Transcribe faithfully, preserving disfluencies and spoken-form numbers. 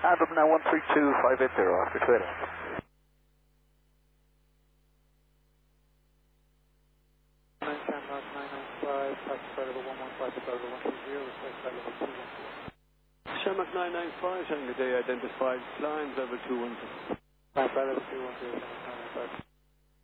Adam now one three two five eight zero after Twitter. nine nine five, taxi level one one five, level one three zero, respect flight level two one zero. Shamrock nine nine five, Shanghai Day identified, climb level two one zero. Flight level two one zero, nine nine five.